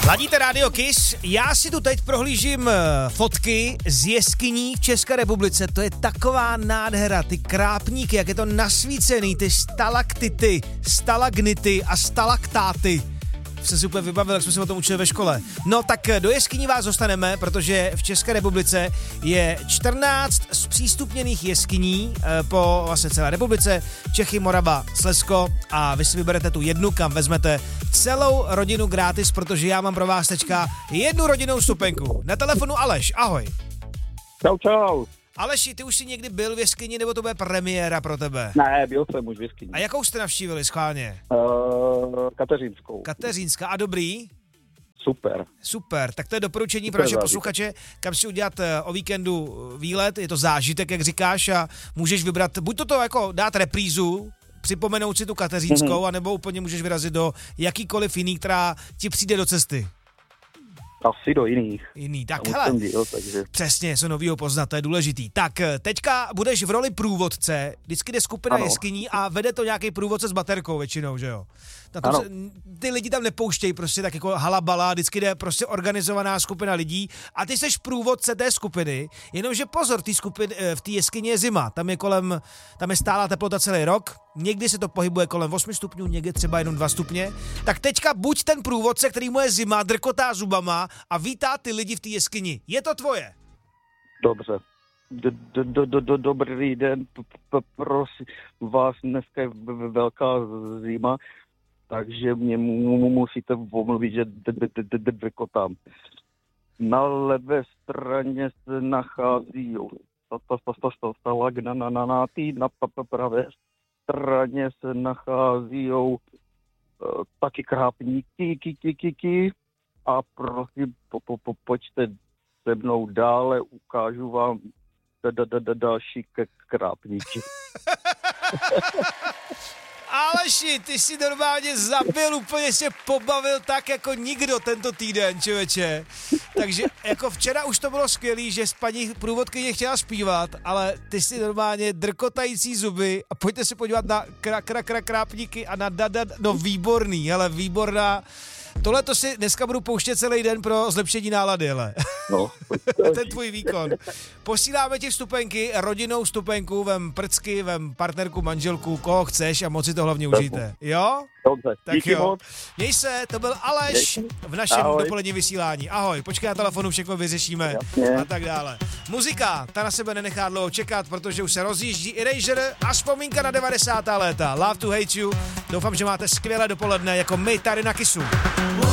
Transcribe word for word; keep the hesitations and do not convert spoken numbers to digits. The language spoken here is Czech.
Ladíte Radio Kiss, já si tu teď prohlížím fotky z jeskyní v České republice, to je taková nádhera, ty krápníky, jak je to nasvícený, ty stalaktity, stalagnity a stalaktáty. Jsem si úplně vybavil, jak jsme se o tom učili ve škole. No tak do jeskyní vás dostaneme, protože v České republice je čtrnáct zpřístupněných jeskyní po vlastně celé republice, Čechy, Morava, Slezsko, a vy si vyberete tu jednu, kam vezmete celou rodinu gratis, protože já mám pro vás teďka jednu rodinnou vstupenku. Na telefonu Aleš, ahoj. Čau, čau. Aleši, ty už jsi někdy byl v jeskyni, nebo to bude premiéra pro tebe? Ne, byl jsem už v jeskyni. A jakou jste navštívili schválně? Uh, Kateřinskou. Kateřinská, a dobrý? Super. Super, tak to je doporučení pro naše posluchače, kam si udělat o víkendu výlet, je to zážitek, jak říkáš, a můžeš vybrat, buď to, to jako dát reprízu, připomenout si tu Kateřinskou, mm-hmm. anebo úplně můžeš vyrazit do jakýkoliv jiný, která ti přijde do cesty. Asi do jiných. Jiný, tak hele, díl, takže... přesně, co novýho poznat, to je důležitý. Tak teďka budeš v roli průvodce, vždycky jde skupina ano. jeskyní a vede to nějaký průvodce s baterkou většinou, že jo? Na to se, ty lidi tam nepouštějí prostě tak jako halabala, vždycky jde prostě organizovaná skupina lidí a ty seš průvodce té skupiny, jenomže pozor, v té skupiny, v té jeskyni je zima, tam je kolem, tam je stálá teplota celý rok, někdy se to pohybuje kolem osmi stupňů, někdy třeba jenom dva stupně, tak teďka buď ten průvodce, který mu je zima, drkotá zubama a vítá ty lidi v té jeskyni. Je to tvoje? Dobře. Do, do, do, do, dobrý den, prosím vás, dneska je velká zima, takže mě musíte omluvit, že drkotám. Na levé straně se nachází stalagnity, na pravé straně se nachází taky krápníky, a prosím, po, po, po, pojďte se mnou dále, ukážu vám da, da, da, da, další k- krápníky. Aleši, ty si normálně zabil, úplně se pobavil tak jako nikdo tento týden, člověče. Takže jako včera už to bylo skvělý, že s paní průvodkyně chtěla zpívat, ale ty si normálně drkotající zuby a pojďte se podívat na kra, kra, kra, krápníky a na da, da, no výborný, hele, výborná. Tohle to si dneska budu pouštět celý den pro zlepšení nálady, hele. No. Ten tvůj výkon. Posíláme ti vstupenky, rodinnou vstupenku, vem prcky, vem partnerku, manželku, koho chceš a moc si to hlavně užijte. Jo? Dobře, tak díky jo. moc. Měj se, to byl Aleš v našem Ahoj. dopoledním vysílání. Ahoj, počkej na telefonu, všechno vyřešíme. Jasně. A tak dále. Muzika, ta na sebe nenechá dlouho čekat, protože už se rozjíždí Erasure a vzpomínka na devadesátá léta. Love to hate you. Doufám, že máte skvělé dopoledne jako my tady na Kissu.